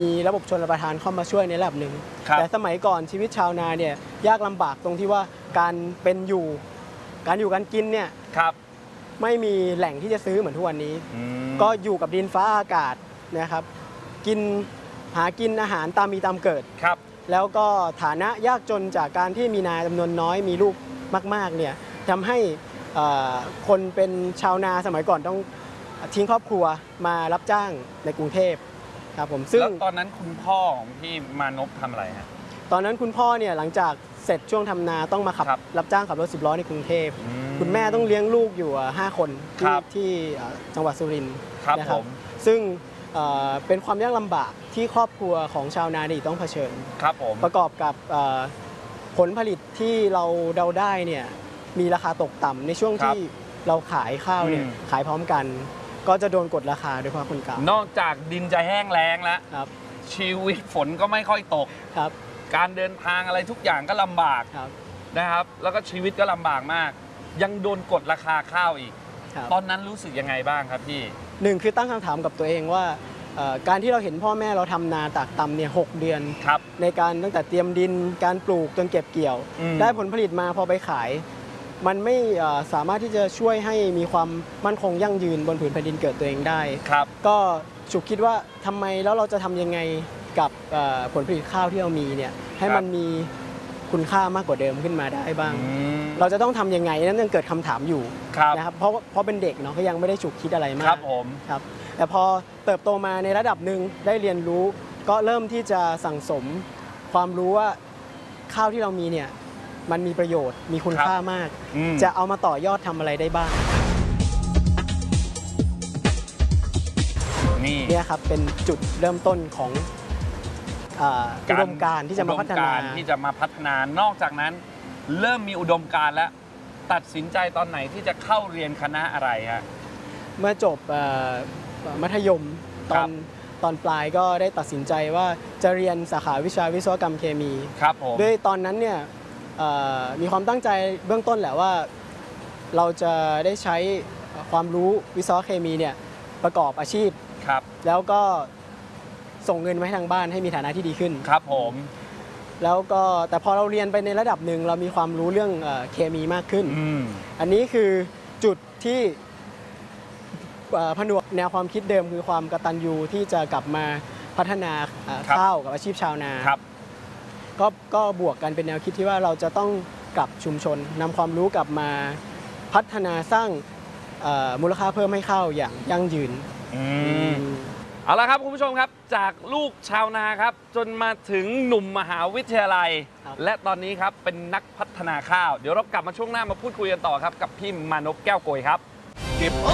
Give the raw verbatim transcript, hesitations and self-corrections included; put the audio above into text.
มีระบบชลประทานเข้ามาช่วยในระดับหนึ่งแต่สมัยก่อนชีวิตชาวนาเนี่ยยากลำบากตรงที่ว่าการเป็นอยู่การอยู่การกินเนี่ยไม่มีแหล่งที่จะซื้อเหมือนทุกวันนี้ก็อยู่กับดินฟ้าอากาศนะครับกินหากินอาหารตามมีตามเกิดแล้วก็ฐานะยากจนจากการที่มีนาจำนวนน้อยมีลูกมากๆเนี่ยทำให้คนเป็นชาวนาสมัยก่อนต้องทิ้งครอบครัวมารับจ้างในกรุงเทพครับผมซึ่งแล้วตอนนั้นคุณพ่อของพี่มานพทำอะไรฮะตอนนั้นคุณพ่อเนี่ยหลังจากเสร็จช่วงทำนาต้องมาขับรับจ้างขับรถสิบล้อในกรุงเทพคุณแม่ต้องเลี้ยงลูกอยู่ห้าคนที่ที่จังหวัดสุรินทร์นะครับซึ่งเป็นความยากลำบากที่ครอบครัวของชาวนาดีต้องเผชิญครับผมประกอบกับผลผลิตที่เราเดาได้เนี่ยมีราคาตกต่ำในช่วงที่เราขายข้าวเนี่ยขายพร้อมกันก็จะโดนกดราคาโดยเฉพาะคนเก่านอกจากดินจะแห้งแล้งแล้วชีวิตฝนก็ไม่ค่อยตกครับการเดินทางอะไรทุกอย่างก็ลำบากนะครับแล้วก็ชีวิตก็ลำบากมากยังโดนกดราคาข้าวอีกตอนนั้นรู้สึกยังไงบ้างครับพี่หนึ่งคือตั้งคำถามกับตัวเองว่าการที่เราเห็นพ่อแม่เราทำนาตากตำเนี่ยหกเดือนในการตั้งแต่เตรียมดินการปลูกจนเก็บเกี่ยวได้ผลผลิตมาพอไปขายมันไม่สามารถที่จะช่วยให้มีความมั่นคงยั่งยืนบนผืนแผ่นดินเกิดตัวเองได้ก็ฉุกคิดว่าทำไมแล้วเราจะทำยังไงกับผลผลิตข้าวที่เรามีเนี่ยให้มันมีคุณค่ามากกว่าเดิมขึ้นมาได้บ้างเราจะต้องทำยังไงนั่นยังเกิดคำถามอยู่นะครับเพราะเพราะเป็นเด็กเนาะก็ยังไม่ได้ฉุกคิดอะไรมากครับผมครับแต่พอเติบโตมาในระดับหนึ่งได้เรียนรู้ก็เริ่มที่จะสั่งสมความรู้ว่าข้าวที่เรามีเนี่ยมันมีประโยชน์มีคุณค่ามากจะเอามาต่อยอดทำอะไรได้บ้างนี่เนี่ยครับเป็นจุดเริ่มต้นของอุดมการณ์ที่จะมาพัฒนาที่จะมาพัฒนานอกจากนั้นเริ่มมีอุดมการณ์แล้วตัดสินใจตอนไหนที่จะเข้าเรียนคณะอะไรฮะเมื่อจบมัธยมตอนตอนปลายก็ได้ตัดสินใจว่าจะเรียนสาขาวิชาวิศวกรรมเคมีครับผมด้วยตอนนั้นเนี่ยมีความตั้งใจเบื้องต้นแหละว่าเราจะได้ใช้ความรู้วิศวะเคมีเนี่ยประกอบอาชีพครับแล้วก็ส่งเงินมาให้ทางบ้านให้มีฐานะที่ดีขึ้นครับผมแล้วก็แต่พอเราเรียนไปในระดับหนึ่งเรามีความรู้เรื่องเคมีมากขึ้นอ, อันนี้คือจุดที่ผนวกแนวความคิดเดิมคือความกตัญญูที่จะกลับมาพัฒนาข้าวกับอาชีพชาวนาก็ก็บวกกันเป็นแนวคิดที่ว่าเราจะต้องกลับชุมชนนำความรู้กลับมาพัฒนาสร้างมูลค่าเพิ่มให้ข้าวอย่างยั่งยืนเอาละครับคุณผู้ชมครับจากลูกชาวนาครับจนมาถึงหนุ่มมหาวิทยาลัยและตอนนี้ครับเป็นนักพัฒนาข้าวเดี๋ยวเรากลับมาช่วงหน้ามาพูดคุยกันต่อครับกับพี่มานพแก้วโกยครับ